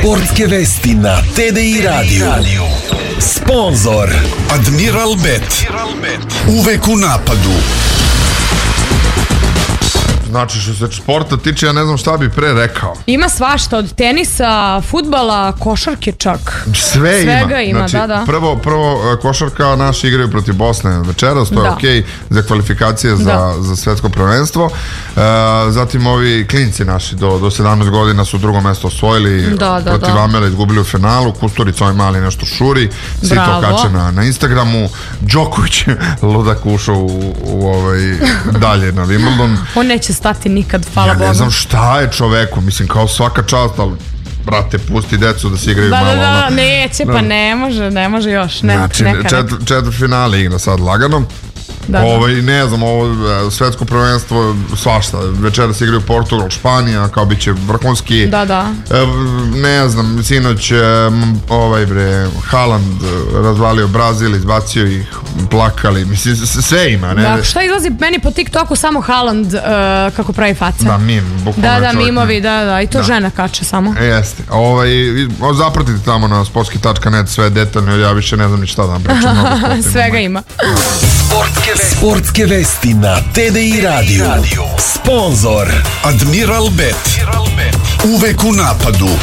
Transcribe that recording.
Sportske vesti na TDI Radio. Sponzor Admiral Bet. Uvek u napadu. Znači, što se sporta tiče, ja ne znam šta bi pre rekao. Ima svašta, od tenisa, fudbala, košarke čak. Svega ima, znači, da. Prvo košarka, naši igraju protiv Bosne večeras, to je okej za kvalifikacije za svetsko prvenstvo. Zatim ovi klinci naši do 17 godina su drugo mesto osvojili, protiv Amela izgubili u finalu, Kusturica ovaj mali nešto šuri, svi to kače na Instagramu. Đoković ludak ušao u dalje na Wimbledon. On neće stati nikad, hvala Bogu. Ja ne znam šta je čoveku, mislim kao svaka čast, ali brate, pusti decu da se igraju malo. Da, neće, pa ne može još. Znači, četvrtfinale igra sad lagano. Ne znam, ovo svetsko prvenstvo svašta, večeras igraju Portugal, Španija, kao bit će vrhunski. Ne znam, sinoć Haaland razvalio Brazil, izbacio ih, plakali, mislim, sve ima. Da, šta izlazi meni po TikToku, samo Haaland kako pravi faca. Da, mim, bukvalno. Da, mimovi, i to žena kače samo. Jeste, zapratite tamo na sportski.net sve detaljno, ja više ne znam ni šta da vam pričam. Svega ima. Sportske vesti na TDI Radio. Sponzor Admiral Bet. Uvek u napadu.